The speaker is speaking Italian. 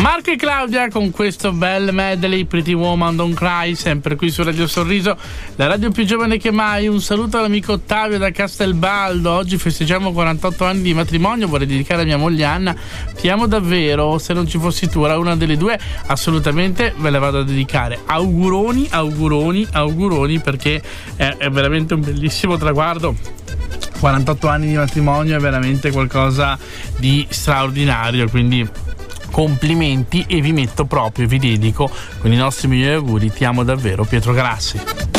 Marco e Claudia con questo bel medley, Pretty Woman Don't Cry, sempre qui su Radio Sorriso, la radio più giovane che mai. Un saluto all'amico Ottavio da Castelbaldo. Oggi festeggiamo 48 anni di matrimonio, vorrei dedicare a mia moglie Anna. Ti amo davvero, se non ci fossi tu era una delle due, assolutamente ve le vado a dedicare. Auguroni, perché è veramente un bellissimo traguardo. 48 anni di matrimonio è veramente qualcosa di straordinario, quindi complimenti, e vi dedico con i nostri migliori auguri. Ti amo davvero, Pietro Grassi.